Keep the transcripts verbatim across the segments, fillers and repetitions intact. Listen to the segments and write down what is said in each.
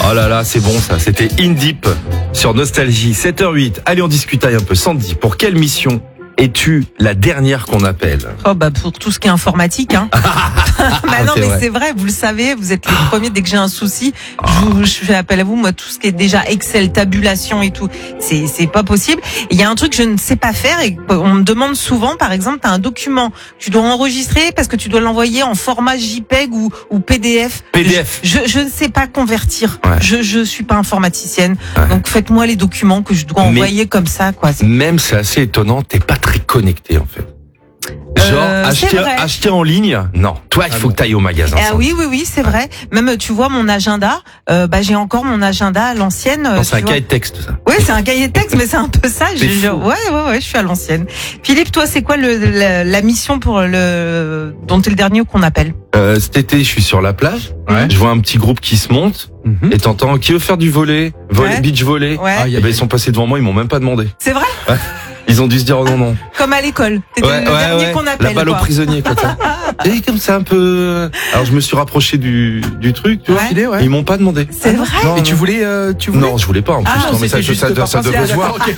Oh là là, c'est bon ça. C'était In Deep sur Nostalgie. sept heures huit. Allez, on discutaille un peu. Sandy, pour quelle mission es-tu la dernière qu'on appelle? Oh bah pour tout ce qui est informatique, hein. bah non c'est mais vrai. c'est vrai, vous le savez, vous êtes les premiers dès que j'ai un souci, je, vous, je fais appel à vous. Moi, tout ce qui est déjà Excel, tabulation et tout, c'est c'est pas possible. Il y a un truc que je ne sais pas faire et on me demande souvent, par exemple, t'as un document, tu dois enregistrer parce que tu dois l'envoyer en format JPEG ou ou P D F. P D F. Je je ne sais pas convertir. Ouais. Je je suis pas informaticienne, Ouais. donc faites-moi les documents que je dois Mais- envoyer comme ça, quoi. C'est- Même c'est assez étonnant, t'es pas très connecté en fait. Genre Euh, c'est acheter, vrai. acheter en ligne, non. Toi, il faut que t'ailles au magasin. Ah Sandy. oui, oui, oui, c'est vrai. Même, tu vois, mon agenda, euh, bah, j'ai encore mon agenda à l'ancienne. euh, Non, c'est un tu vois. cahier de texte ça. Oui, c'est un cahier de texte, mais c'est un peu ça. C'est Je, je- fou. ouais, ouais, ouais, je suis à l'ancienne. Philippe, toi, c'est quoi le, la, la mission pour le, dont t'es le dernier qu'on appelle? Euh, cet été, je suis sur la plage. Ouais. Je vois un petit groupe qui se monte Mhm. et t'entends qui veut faire du volley, volley Ouais. beach volley. Ouais. Ah, y Eh a- ben, ils sont passés devant moi, ils m'ont même pas demandé. C'est vrai? Ils ont dû se dire oh non non. Comme à l'école. T'étais le dernier qu'on appelle. La balle quoi. au prisonnier quoi. Et comme ça un peu. Alors je me suis rapproché du du truc, tu vois. Ouais. Filé, ouais. Ils m'ont pas demandé. C'est vrai? Non, Et tu non. voulais, euh, tu voulais Non, je voulais pas en plus. Ah, non, mais ça, c'était juste ça, par ça devait principe. se voir. Ok.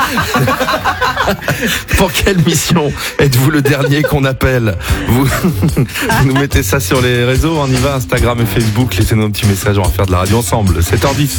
Pour quelle mission êtes-vous le dernier qu'on appelle? Vous, vous nous mettez ça sur les réseaux, on y va, Instagram et Facebook, laissez-nous un petit message, on va faire de la radio ensemble. sept heures dix.